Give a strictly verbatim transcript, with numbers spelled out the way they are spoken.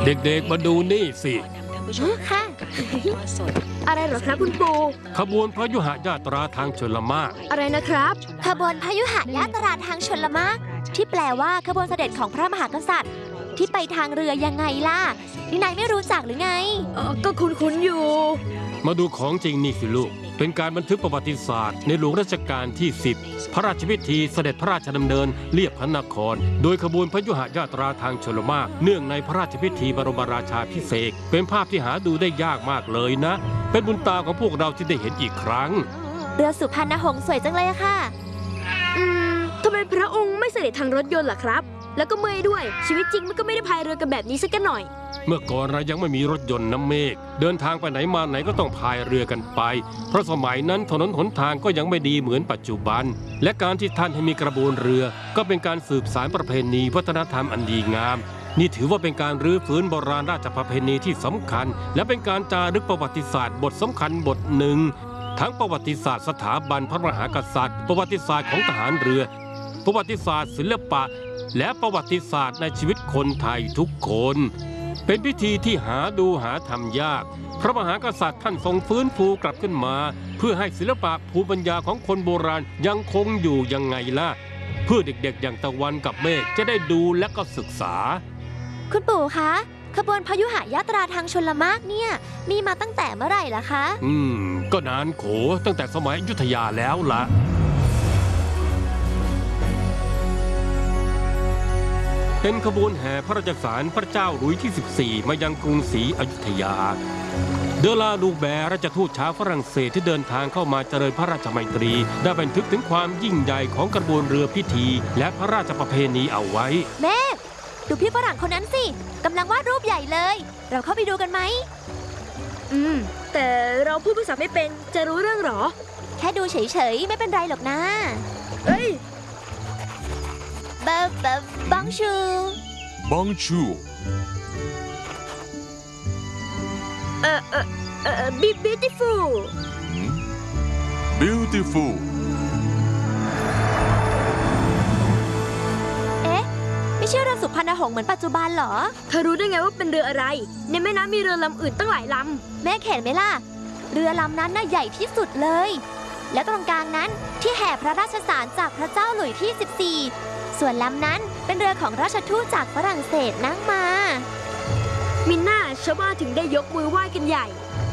เด็กๆมาดูนี่สิค่ะอะไรเหรอครับคุณปู่ขบวนพยุหยาตราทางชลมารอะไรนะครับขบวนพยุหยาตราทางชลมารที่แปลว่าขบวนเสด็จของพระมหากษัตริย์ที่ไปทางเรือยังไงล่ะนี่นายไม่รู้จักหรือไงเออก็คุ้นๆอยู่มาดูของจริงนี่สิลูกเป็นการบันทึกประวัติศาสตร์ในหลวงรัชกาลที่สิบพระราชพิธีเสด็จพระราชดำเนินเลียบพระนครโดยขบวนพยุหยาตราทางชลมารเนื่องในพระราชพิธีบรมราชาภิเษกเป็นภาพที่หาดูได้ยากมากเลยนะเป็นบุญตาของพวกเราที่ได้เห็นอีกครั้งเรือสุพรรณหงส์สวยจังเลยอะค่ะอืมทำไมพระองค์ไม่เสด็จทางรถยนต์ล่ะครับแล้วก็เมื่อยด้วยชีวิตจริงมันก็ไม่ได้พายเรือกันแบบนี้สักหน่อยเมื่อก่อนเรายังไม่มีรถยนต์น้ำเมฆเดินทางไปไหนมาไหนก็ต้องพายเรือกันไปเพราะสมัยนั้นถนนหนทางก็ยังไม่ดีเหมือนปัจจุบันและการที่ท่านให้มีกระบวนเรือก็เป็นการสืบสานประเพณีวัฒนธรรมอันดีงามนี่ถือว่าเป็นการรื้อฟื้นโบราณราชประเพณีที่สำคัญและเป็นการจารึกประวัติศาสตร์บทสำคัญบทหนึ่งทั้งประวัติศาสตร์สถาบันพระมหากษัตริย์ประวัติศาสตร์ของทหารเรือประวัติศาสตร์ศิลปะและประวัติศาสตร์ในชีวิตคนไทยทุกคนเป็นพิธีที่หาดูหาทำยากพระมหากษัตริย์ท่านทรงฟื้นฟูกลับขึ้นมาเพื่อให้ศิลปะภูมิปัญญาของคนโบราณยังคงอยู่ยังไงล่ะเพื่อเด็กๆอย่างตะวันกับเมฆจะได้ดูและก็ศึกษาคุณปู่คะขบวนพยุหยาตราทางชลมารเนี่ยมีมาตั้งแต่เมื่อไหร่ล่ะคะอืมก็นานโขตั้งแต่สมัยอยุธยาแล้วล่ะเป็นขบวนแห่พระราชสารพระเจ้าหลุยส์ที่สิบสี่มายังกรุงศรีอยุธยาเดลาลูแบร์ราชทูตชาวฝรั่งเศสที่เดินทางเข้ามาเจริญพระราชมัยตรีได้บันทึกถึงความยิ่งใหญ่ของกระบวนเรือพิธีและพระราชประเพณีเอาไว้แม่ดูพี่ฝรั่งคนนั้นสิกำลังวาดรูปใหญ่เลยเราเข้าไปดูกันไหมอืมแต่เราพูดภาษาไม่เป็นจะรู้เรื่องหรอแค่ดูเฉยๆไม่เป็นไรหรอกนะเอ้ยบับบับบังชูบังชูเอ่อเอ่อเอ่อ beautiful beautiful เอ๊ะไม่ใช่เรือสุพรรณหงส์เหมือนปัจจุบันเหรอเธอรู้ได้ไงว่าเป็นเรืออะไรในแม่น้ำมีเรือลำอื่นตั้งหลายลำแม่เห็นไหมล่ะเรือลำนั้นน่ะใหญ่ที่สุดเลยและตรงกลางนั้นที่แห่พระราชสารจากพระเจ้าหลุยส์ที่สิบสี่ส่วนลำนั้นเป็นเรือของราชทูตจากฝรั่งเศสนั่งมามิน่าชาวบ้านถึงได้ยกมือไหว้กันใหญ่